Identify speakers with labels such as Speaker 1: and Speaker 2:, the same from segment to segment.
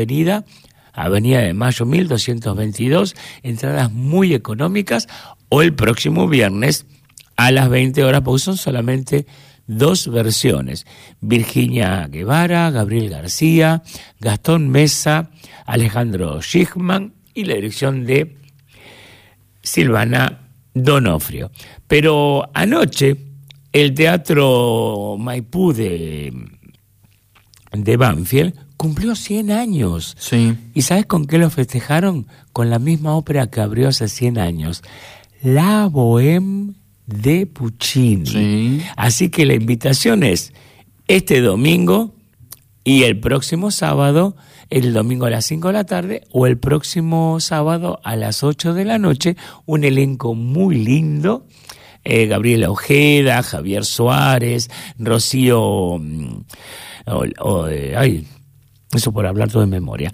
Speaker 1: Avenida de Mayo 1222, entradas muy económicas, o el próximo viernes a las 20 horas, porque son solamente 2 versiones: Virginia Guevara, Gabriel García, Gastón Mesa, Alejandro Schickman y la dirección de Silvana Donofrio. Pero anoche el Teatro Maipú de Banfield cumplió 100 años.
Speaker 2: Sí.
Speaker 1: ¿Y sabes con qué lo festejaron? Con la misma ópera que abrió hace 100 años, La Bohème de Puccini.
Speaker 2: Sí.
Speaker 1: Así que la invitación es este domingo y el próximo sábado, el domingo a las 5 de la tarde o el próximo sábado a las 8 de la noche, un elenco muy lindo. Gabriela Ojeda, Javier Suárez, Rocío... eso por hablar todo de memoria.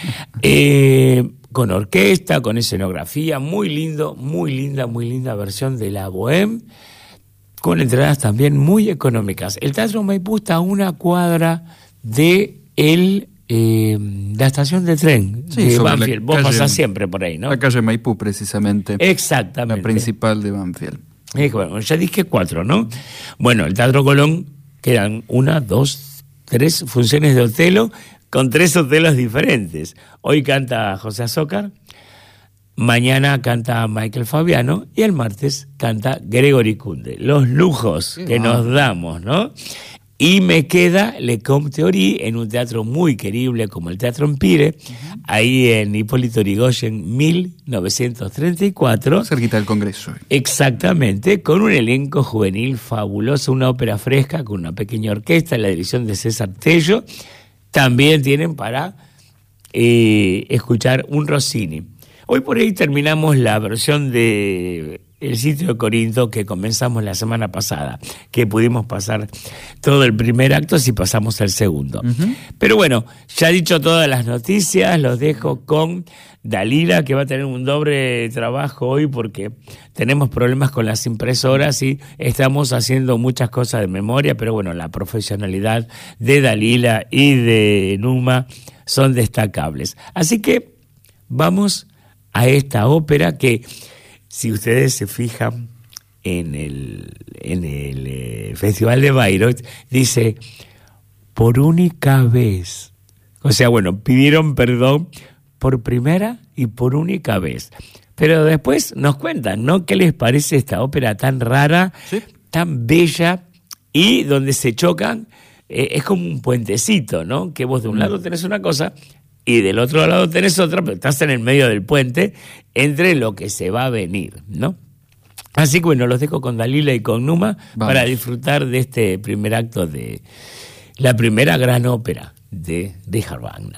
Speaker 1: Con orquesta, con escenografía, muy lindo, muy linda versión de La Bohème, con entradas también muy económicas. El Teatro Maipú está a una cuadra de la estación de tren de Banfield. Vos pasás siempre por ahí, ¿no?
Speaker 2: La calle Maipú, precisamente.
Speaker 1: Exactamente.
Speaker 2: La principal de Banfield.
Speaker 1: Bueno, ya dije 4, ¿no? Bueno, el Teatro Colón quedan 1, 2, 3 funciones de Otelo, con 3 Otelos diferentes. Hoy canta José Azócar, mañana canta Michael Fabiano y el martes canta Gregory Kunde. Los lujos que nos damos, ¿no? Y me queda Le Compte-Ory en un teatro muy querible como el Teatro Empire, ahí en Hipólito Yrigoyen, 1934.
Speaker 2: Cerquita del Congreso.
Speaker 1: Exactamente, con un elenco juvenil fabuloso, una ópera fresca con una pequeña orquesta, la dirección de César Tello. También tienen para escuchar un Rossini. Hoy por ahí terminamos la versión de El sitio de Corinto que comenzamos la semana pasada, que pudimos pasar todo el primer acto si pasamos el segundo. Pero bueno, ya dicho todas las noticias, los dejo con Dalila, que va a tener un doble trabajo hoy porque tenemos problemas con las impresoras y estamos haciendo muchas cosas de memoria, pero bueno, la profesionalidad de Dalila y de Numa son destacables. Así que vamos a esta ópera que, si ustedes se fijan en el Festival de Bayreuth, dice por única vez. O sea, bueno, pidieron perdón por primera y por única vez. Pero después nos cuentan, ¿no? ¿Qué les parece esta ópera tan rara, tan bella y donde se chocan? Es como un puentecito, ¿no? Que vos de un lado tenés una cosa y del otro lado tenés otra, pero estás en el medio del puente entre lo que se va a venir, ¿no? Así que bueno, los dejo con Dalila y con Numa para disfrutar de este primer acto de la primera gran ópera de Richard Wagner.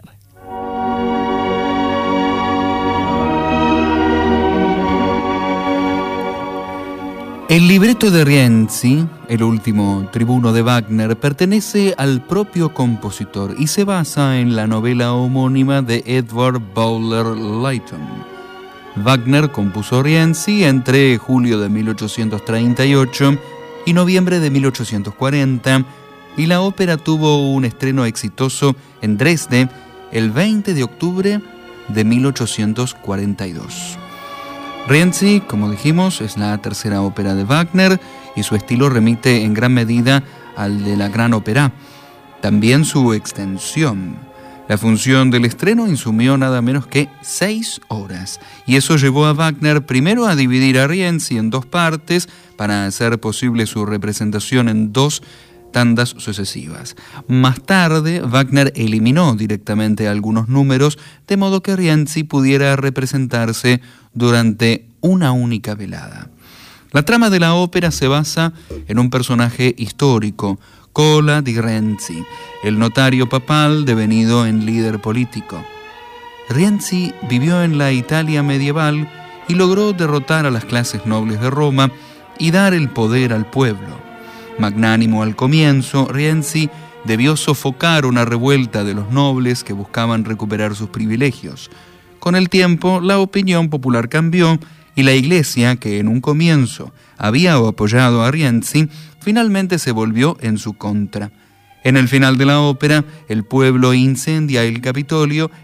Speaker 2: El libreto de Rienzi, el último tribuno de Wagner, pertenece al propio compositor y se basa en la novela homónima de Edward Bowler Lytton. Wagner compuso Rienzi entre julio de 1838 y noviembre de 1840, y la ópera tuvo un estreno exitoso en Dresde el 20 de octubre de 1842. Rienzi, como dijimos, es la tercera ópera de Wagner y su estilo remite en gran medida al de la Gran Ópera. También su extensión. La función del estreno insumió nada menos que 6 horas, y eso llevó a Wagner primero a dividir a Rienzi en 2 partes para hacer posible su representación en 2 tandas sucesivas. Más tarde, Wagner eliminó directamente algunos números, de modo que Rienzi pudiera representarse durante una única velada. La trama de la ópera se basa en un personaje histórico, Cola di Rienzi, el notario papal devenido en líder político. Rienzi vivió en la Italia medieval y logró derrotar a las clases nobles de Roma y dar el poder al pueblo. Magnánimo al comienzo, Rienzi debió sofocar una revuelta de los nobles que buscaban recuperar sus privilegios. Con el tiempo, la opinión popular cambió y la Iglesia, que en un comienzo había apoyado a Rienzi, finalmente se volvió en su contra. En el final de la ópera, el pueblo incendia el Capitolio